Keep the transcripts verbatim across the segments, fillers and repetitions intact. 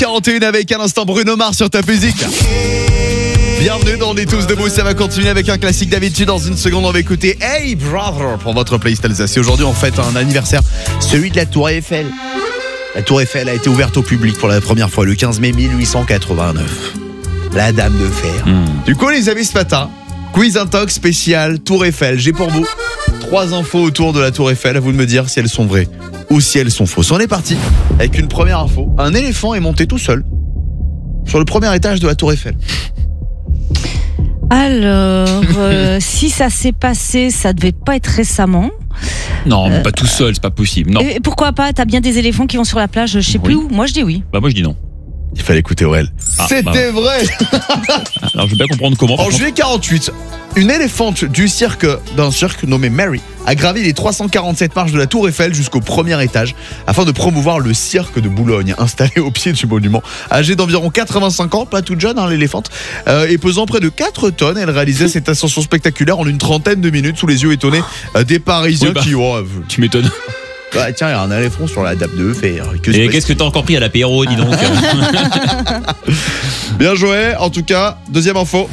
quarante et un avec un instant Bruno Mars sur ta musique. Bienvenue dans les tous debout, ça va continuer avec un classique d'habitude. Dans une seconde, on va écouter Hey Brother pour votre playlist Alsace. Aujourd'hui, on fête un anniversaire, celui de la Tour Eiffel. La Tour Eiffel a été ouverte au public pour la première fois le quinze mai mille huit cent quatre-vingt-neuf. La Dame de Fer. Mmh. Du coup, les amis, ce matin, quiz intox spécial Tour Eiffel. J'ai pour vous trois infos autour de la Tour Eiffel. À vous de me dire si elles sont vraies ou si elles sont fausses. On est parti avec une première info. Un éléphant est monté tout seul sur le premier étage de la Tour Eiffel. Alors, euh, si ça s'est passé, ça devait pas être récemment. Non, mais pas tout seul, c'est pas possible. Non. Et pourquoi pas? T'as bien des éléphants qui vont sur la plage, je sais Oui. plus où. Moi, je dis oui. Bah moi je dis non. Il fallait écouter Aurel. Ah, C'était bah. vrai. Alors je veux bien comprendre comment. En juillet quarante-huit, une éléphante du cirque, d'un cirque nommé Mary, a gravi les trois cent quarante-sept marches de la Tour Eiffel jusqu'au premier étage afin de promouvoir le cirque de Boulogne, installé au pied du monument. Âgée d'environ quatre-vingt-cinq ans, pas toute jeune hein, l'éléphante, euh, et pesant près de quatre tonnes, elle réalisait cette ascension spectaculaire en une trentaine de minutes sous les yeux étonnés euh, des Parisiens Oui, bah, qui... Oh, Tu m'étonnes. bah, tiens, il y a un éléphant sur la Dame de Fer. Que Et qu'est-ce que t'as encore pris à l'apéro, dis donc. Bien joué. En tout cas, deuxième info.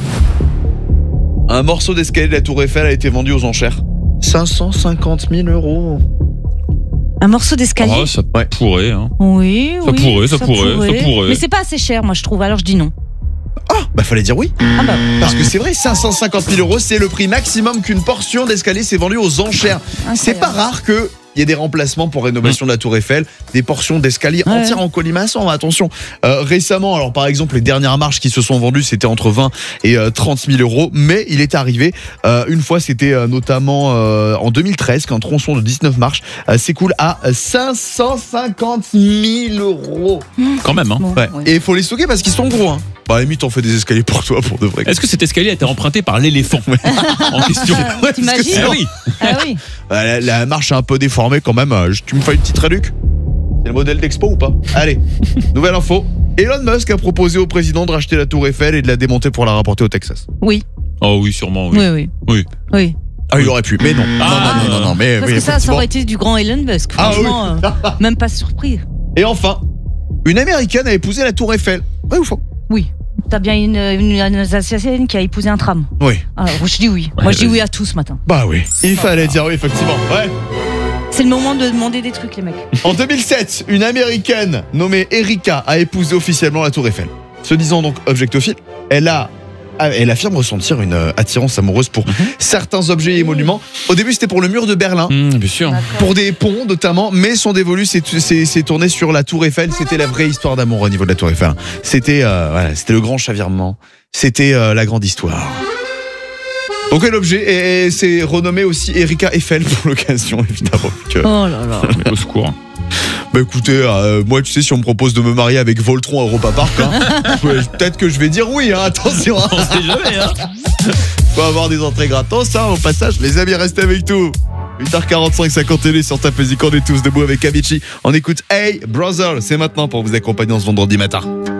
Un morceau d'escalier de la Tour Eiffel a été vendu aux enchères. cinq cent cinquante mille euros. Un morceau d'escalier. Oh, ça Ouais. pourrait. Hein. Oui, Ça oui. pourrait, ça pourrait, ça pourrait. Mais c'est pas assez cher, moi, je trouve. Alors, je dis non. Ah, bah fallait dire oui. Ah bah. Parce que c'est vrai, cinq cent cinquante mille euros, c'est le prix maximum qu'une portion d'escalier s'est vendue aux enchères. C'est pas rare que il y ait des remplacements pour rénovation de la Tour Eiffel, des portions d'escalier Ouais. entières en colimaçon. Attention. Euh, récemment, alors par exemple, les dernières marches qui se sont vendues, c'était entre vingt et trente mille euros. Mais il est arrivé euh, une fois, c'était euh, notamment euh, en deux mille treize, qu'un tronçon de dix-neuf marches euh, s'écoule à cinq cent cinquante mille euros. Quand même. Hein. Bon, Ouais. ouais. Et il faut les stocker parce qu'ils sont gros. Hein. Bah, à la limite, on fait des escaliers pour toi, pour de vrai. Est-ce que cet escalier a été emprunté par l'éléphant en question? Ouais, parce que T'imagines sinon- Ah oui. Ah oui. Euh, La, la marche est un peu déformée quand même. Euh, Tu me fais une petite réduc? C'est le modèle d'Expo ou pas? Allez, nouvelle info. Elon Musk a proposé au président de racheter la Tour Eiffel et de la démonter pour la rapporter au Texas. Oui. Oh oui, sûrement. Oui. Oui, oui. Oui. Oui. Ah, il aurait pu, mais non. Ah, non, non, non, non, non, mais Parce oui, que ça, ça effectivement. aurait été du grand Elon Musk. Ah oui. Franchement, euh, même pas surpris. Et enfin, une Américaine a épousé la Tour Eiffel. Vrai ou faux? Oui. T'as bien une, une, une Alsacienne qui a épousé un tram. Oui. Alors, je dis oui. Ouais, Moi, je dis vas-y. oui à tout ce matin. Bah oui. Il fallait dire oui, effectivement. Ouais. C'est le moment de demander des trucs, les mecs. En deux mille sept, une Américaine nommée Erika a épousé officiellement la Tour Eiffel. Se disant donc objectophile, elle a elle affirme ressentir une euh, attirance amoureuse pour Mhm. certains objets et monuments. Au début, c'était pour le mur de Berlin, Mmh, bien sûr. pour des ponts notamment, mais son dévolu s'est, s'est, s'est tourné sur la Tour Eiffel. C'était la vraie histoire d'amour au niveau de la Tour Eiffel. C'était, euh, voilà, c'était le grand chavirement. C'était euh, la grande histoire. Donc ouais, l'objet est, est- c'est renommé aussi Erika Eiffel pour l'occasion, évidemment. Que- Oh là là. Au secours. Bah écoutez, euh, moi tu sais, si on me propose de me marier avec Voltron à Europa Park, hein, ouais, peut-être que je vais dire oui, hein, attention. Hein. On sait jamais, hein. Faut avoir des entrées gratos, hein, au passage. Les amis, restez avec nous. huit heures quarante-cinq, ça continue sur ta musique. On est tous debout avec Avicii. On écoute Hey Brother, c'est maintenant pour vous accompagner en ce vendredi matin.